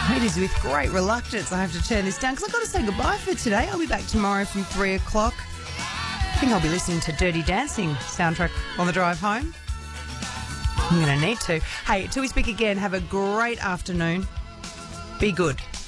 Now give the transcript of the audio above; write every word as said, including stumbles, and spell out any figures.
It is with great reluctance I have to turn this down because I've got to say goodbye for today. I'll be back tomorrow from three o'clock. I think I'll be listening to Dirty Dancing soundtrack on the drive home. I'm going to need to. Hey, till we speak again, have a great afternoon. Be good.